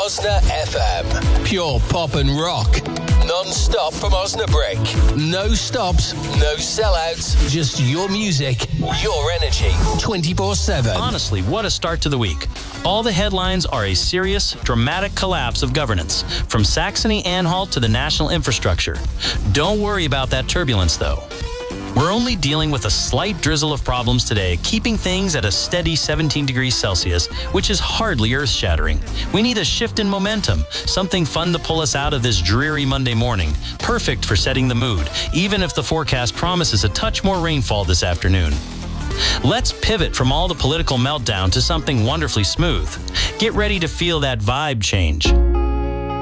Osna FM. Pure pop and rock. Non-stop from Osnabrück. No stops, no sellouts. Just your music, your energy. 24/7. Honestly, what a start to the week. All the headlines are a serious, dramatic collapse of governance, from Saxony-Anhalt to the national infrastructure. Don't worry about that turbulence, though. We're only dealing with a slight drizzle of problems today, keeping things at a steady 17 degrees Celsius, which is hardly earth-shattering. We need a shift in momentum, something fun to pull us out of this dreary Monday morning, perfect for setting the mood, even if the forecast promises a touch more rainfall this afternoon. Let's pivot from all the political meltdown to something wonderfully smooth. Get ready to feel that vibe change.